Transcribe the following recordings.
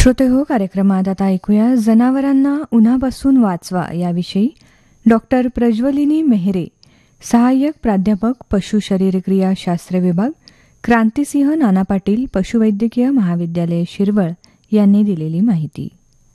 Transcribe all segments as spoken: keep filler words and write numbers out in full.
श्रोते हो, कार्यक्रमात आता ऐकूया जनावरांना उन्हापासून वाचवा याविषयी डॉक्टर प्रज्वलिनी मेहरे, सहाय्यक प्राध्यापक पशु शरीरक्रिया शास्त्र विभाग, क्रांतिसिंह नाना पाटील पशुवैद्यकीय महाविद्यालय शिरवळ यांनी दिलेली माहिती.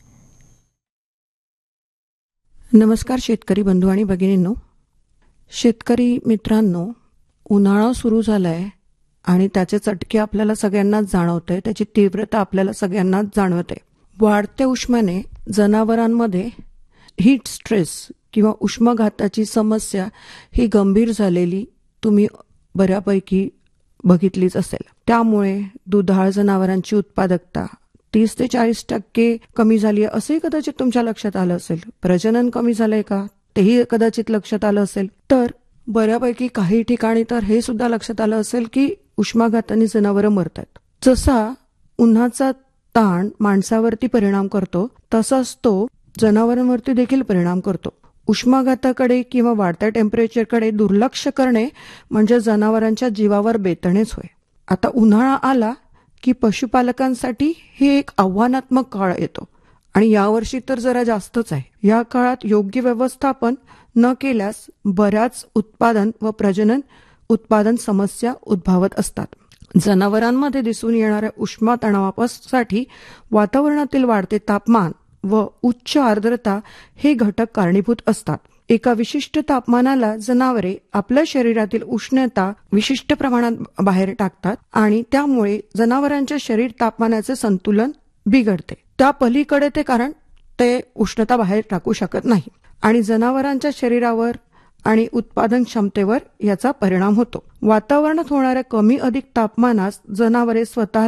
नमस्कार शेतकरी बंधू आणि भगिनींनो. शेतकरी मित्रांनो, उन्हाळा सुरू झालाय आणि त्याचे चटके आपल्याला सगळ्यांनाच जाणवते, त्याची तीव्रता आपल्याला सगळ्यांनाच जाणवते. वाढत्या उष्म्याने जनावरांमध्ये हीट स्ट्रेस किंवा उष्माघाताची समस्या ही गंभीर झालेली तुम्ही बऱ्यापैकी बघितलीच असेल. त्यामुळे दुधाळ जनावरांची उत्पादकता तीस ते चाळीस टक्के कमी झाली आहे असंही कदाचित तुमच्या लक्षात आलं असेल. प्रजनन कमी झालंय का तेही कदाचित लक्षात आलं असेल. तर बऱ्यापैकी काही ठिकाणी तर हे सुद्धा लक्षात आलं असेल की उष्माघाताने जनावरं मरतात. जसा उन्हाचा ताण माणसावरती परिणाम करतो तसाच तो जनावरांवरती देखील परिणाम करतो. उष्माघाताकडे किंवा वाढत्या टेम्परेचरकडे दुर्लक्ष करणे म्हणजे जनावरांच्या जीवावर बेतणेच होय. आता उन्हाळा आला की पशुपालकांसाठी हे एक आव्हानात्मक काळ येतो आणि यावर्षी तर जरा जास्तच आहे. या काळात योग्य व्यवस्थापन न केल्यास बऱ्याच उत्पादन व प्रजनन उत्पादन समस्या उद्भवत असतात. जनावरांमध्ये दिसून येणाऱ्या उष्मा तणावासाठी वातावरणातील वाढते तापमान व उच्च आर्द्रता हे घटक कारणीभूत असतात. एका विशिष्ट तापमानाला जनावरे आपल्या शरीरातील उष्णता विशिष्ट प्रमाणात बाहेर टाकतात आणि त्यामुळे जनावरांच्या शरीर तापमानाचे संतुलन बिघडते. त्या पलीकडे ते कारण ते उष्णता बाहेर टाकू शकत नाही आणि जनावरांच्या शरीरावर आणि उत्पादन क्षमतेवर याचा परिणाम होतो. वातावरणात होणाऱ्या कमी अधिक तापमानास जनावरे स्वतः